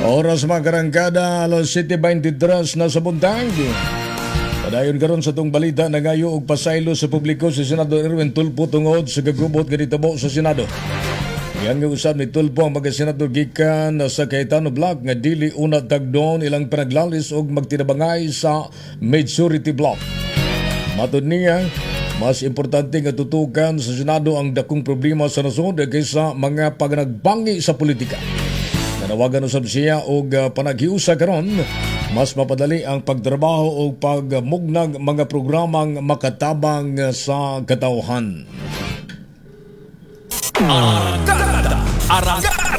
Oras mga karangkada, alas 7:23 na sa buntag. Padayon karon sa tong balita na ngayo og pasaylo sa publiko si Senador Erwin Tulfo tungod sa gagubot nga ditabo sa Senado. Yan nga usab ni Tulfo ang mga senador gikan sa Cayetano Block nga dili una tagdon ilang panaglalis og magtinabangay sa majority block. Matud niya, mas importante nga tutukan sa Senado ang dakong problema sa nasod kaysa mga pagnagbangi sa politika. Nanawagan usab siya og panaghiusa karon mas mapadali ang pagtrabaho o pagmugnag mga programang makatabang sa katawhan. Arangkada!